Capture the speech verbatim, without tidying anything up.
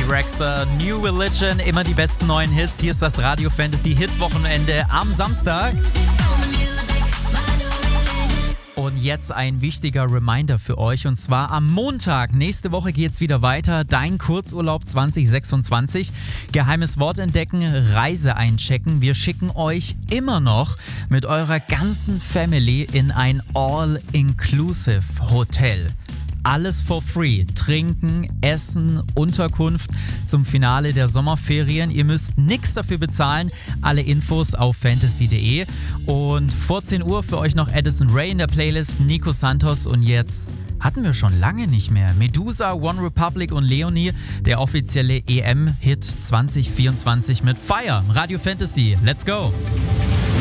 Rexer, New Religion, immer die besten neuen Hits. Hier ist das Radio Fantasy Hit-Wochenende am Samstag. Und jetzt ein wichtiger Reminder für euch, und zwar am Montag. Nächste Woche geht's wieder weiter. Dein Kurzurlaub zwanzig sechsundzwanzig. Geheimes Wort entdecken, Reise einchecken. Wir schicken euch immer noch mit eurer ganzen Family in ein All-Inclusive-Hotel. Alles for free. Trinken, Essen, Unterkunft zum Finale der Sommerferien. Ihr müsst nichts dafür bezahlen. Alle Infos auf fantasy punkt de. Und vor zehn Uhr für euch noch Addison Rae in der Playlist, Nico Santos, und jetzt hatten wir schon lange nicht mehr. Medusa, One Republic und Leonie, der offizielle E M-Hit zwanzig vierundzwanzig mit Fire. Radio Fantasy, let's go!